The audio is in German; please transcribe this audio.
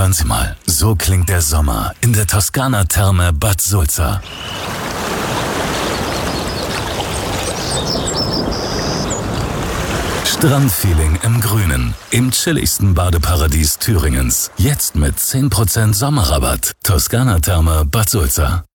Hören Sie mal, so klingt der Sommer in der Toskana-Therme Bad Sulza. Strandfeeling im Grünen, im chilligsten Badeparadies Thüringens. Jetzt mit 10% Sommerrabatt. Toskana-Therme Bad Sulza.